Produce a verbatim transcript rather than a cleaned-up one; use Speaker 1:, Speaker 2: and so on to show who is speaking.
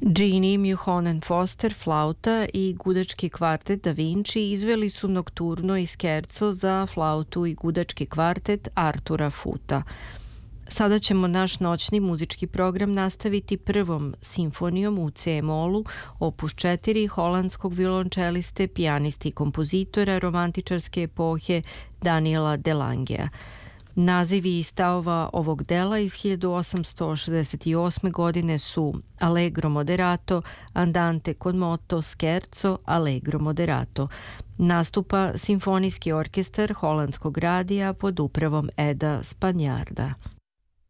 Speaker 1: Genie, Mjuhonen Foster, flauta i gudački kvartet Da Vinci izveli su nokturno i skerco za flautu i gudački kvartet Artura Futa. Sada ćemo naš noćni muzički program nastaviti prvom simfonijom u C-molu, opus četiri holandskog violončeliste, pijanisti i kompozitora romantičarske epohe Daniela Delangea. Nazivi i stavova ovog dela iz hiljadu osamsto šezdeset osme. godine su Allegro moderato, Andante con moto, Scherzo, Allegro moderato. Nastupa Simfonijski orkestar Holandskog radija pod upravom Eda Spanjarda.